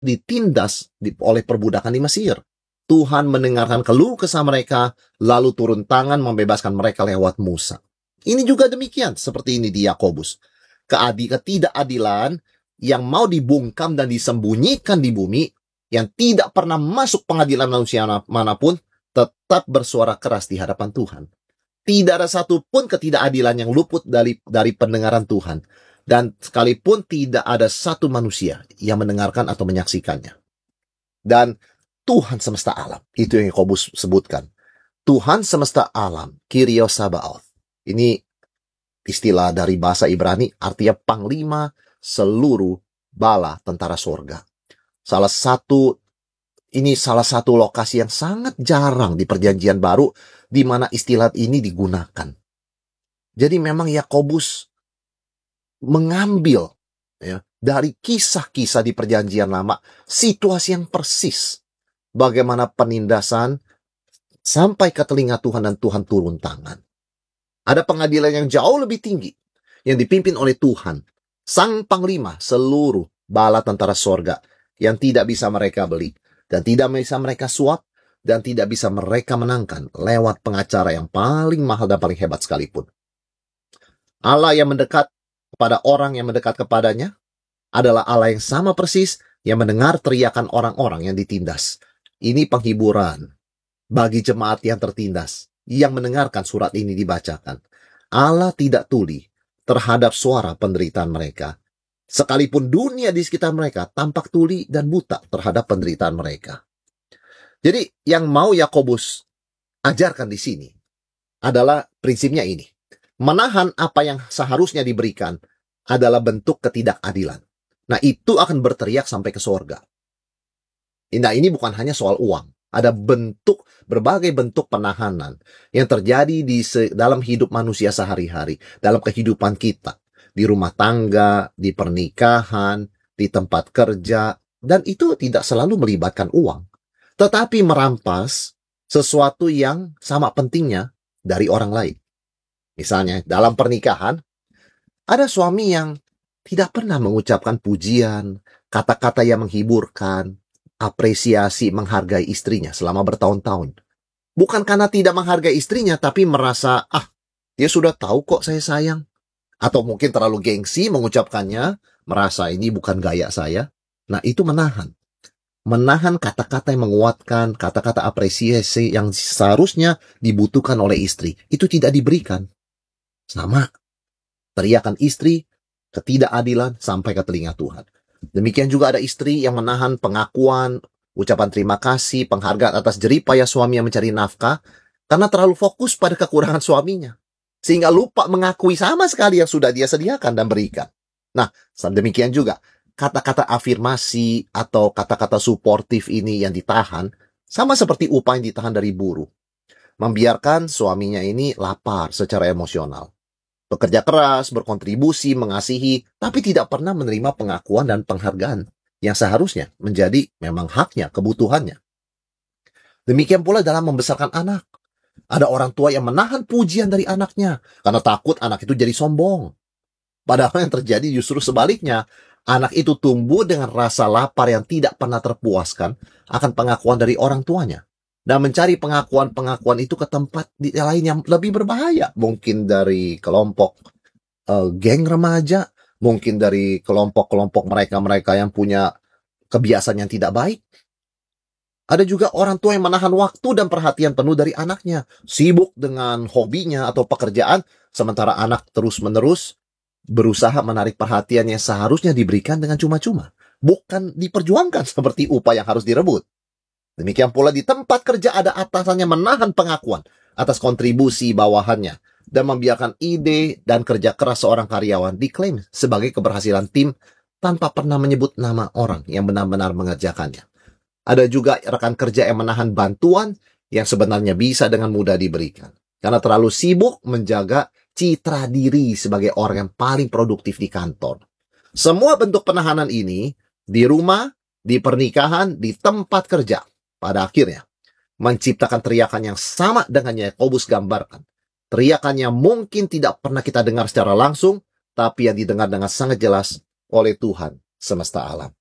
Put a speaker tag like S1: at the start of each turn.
S1: ditindas oleh perbudakan di Mesir. Tuhan mendengarkan keluh kesah mereka, lalu turun tangan membebaskan mereka lewat Musa. Ini juga demikian, seperti ini di Yakobus. Ketidakadilan yang mau dibungkam dan disembunyikan di bumi, yang tidak pernah masuk pengadilan manusia manapun, tetap bersuara keras di hadapan Tuhan. Tidak ada satupun ketidakadilan yang luput dari pendengaran Tuhan. Dan sekalipun tidak ada satu manusia yang mendengarkan atau menyaksikannya. Dan Tuhan semesta alam, itu yang Yakobus sebutkan. Tuhan semesta alam, Kyrios Sabaoth. Ini istilah dari bahasa Ibrani, artinya panglima seluruh bala tentara sorga. Salah satu lokasi yang sangat jarang di Perjanjian Baru di mana istilah ini digunakan. Jadi memang Yakobus mengambil dari kisah-kisah di Perjanjian Lama situasi yang persis bagaimana penindasan sampai ke telinga Tuhan dan Tuhan turun tangan. Ada pengadilan yang jauh lebih tinggi yang dipimpin oleh Tuhan, Sang Panglima seluruh bala tentara sorga, yang tidak bisa mereka beli dan tidak bisa mereka suap dan tidak bisa mereka menangkan lewat pengacara yang paling mahal dan paling hebat sekalipun. Allah yang mendekat kepada orang yang mendekat kepadanya adalah Allah yang sama persis yang mendengar teriakan orang-orang yang ditindas. Ini penghiburan bagi jemaat yang tertindas, yang mendengarkan surat ini dibacakan. Allah tidak tuli terhadap suara penderitaan mereka. Sekalipun dunia di sekitar mereka tampak tuli dan buta terhadap penderitaan mereka. Jadi yang mau Yakobus ajarkan di sini adalah prinsipnya ini. Menahan apa yang seharusnya diberikan adalah bentuk ketidakadilan. Nah, itu akan berteriak sampai ke sorga. Nah, ini bukan hanya soal uang. Ada berbagai bentuk penahanan yang terjadi dalam hidup manusia sehari-hari, dalam kehidupan kita, di rumah tangga, di pernikahan, di tempat kerja, dan itu tidak selalu melibatkan uang, tetapi merampas sesuatu yang sama pentingnya dari orang lain. Misalnya, dalam pernikahan, ada suami yang tidak pernah mengucapkan pujian, kata-kata yang menghiburkan, apresiasi, menghargai istrinya selama bertahun-tahun. Bukan karena tidak menghargai istrinya, tapi merasa, dia sudah tahu kok saya sayang. Atau mungkin terlalu gengsi mengucapkannya, merasa ini bukan gaya saya. Nah, itu menahan. Menahan kata-kata yang menguatkan, kata-kata apresiasi yang seharusnya dibutuhkan oleh istri. Itu tidak diberikan. Sama. Teriakan istri, ketidakadilan sampai ke telinga Tuhan. Demikian juga ada istri yang menahan pengakuan, ucapan terima kasih, penghargaan atas jeripaya suami yang mencari nafkah, karena terlalu fokus pada kekurangan suaminya. Sehingga lupa mengakui sama sekali yang sudah dia sediakan dan berikan. Nah, demikian juga, kata-kata afirmasi atau kata-kata suportif ini yang ditahan, sama seperti upah yang ditahan dari buruh. Membiarkan suaminya ini lapar secara emosional. Bekerja keras, berkontribusi, mengasihi, tapi tidak pernah menerima pengakuan dan penghargaan yang seharusnya menjadi memang haknya, kebutuhannya. Demikian pula dalam membesarkan anak. Ada orang tua yang menahan pujian dari anaknya karena takut anak itu jadi sombong. Padahal yang terjadi justru sebaliknya. Anak itu tumbuh dengan rasa lapar yang tidak pernah terpuaskan akan pengakuan dari orang tuanya. Dan mencari pengakuan-pengakuan itu ke tempat lain yang lebih berbahaya. Mungkin dari kelompok geng remaja, mungkin dari kelompok-kelompok mereka-mereka yang punya kebiasaan yang tidak baik. Ada juga orang tua yang menahan waktu dan perhatian penuh dari anaknya, sibuk dengan hobinya atau pekerjaan, sementara anak terus-menerus berusaha menarik perhatian yang seharusnya diberikan dengan cuma-cuma, bukan diperjuangkan seperti upah yang harus direbut. Demikian pula di tempat kerja ada atasannya menahan pengakuan atas kontribusi bawahannya dan membiarkan ide dan kerja keras seorang karyawan diklaim sebagai keberhasilan tim tanpa pernah menyebut nama orang yang benar-benar mengerjakannya. Ada juga rekan kerja yang menahan bantuan yang sebenarnya bisa dengan mudah diberikan karena terlalu sibuk menjaga citra diri sebagai orang yang paling produktif di kantor. Semua bentuk penahanan ini di rumah, di pernikahan, di tempat kerja, pada akhirnya menciptakan teriakan yang sama dengan yang Yakobus gambarkan. Teriakan yang mungkin tidak pernah kita dengar secara langsung, tapi yang didengar dengan sangat jelas oleh Tuhan semesta alam.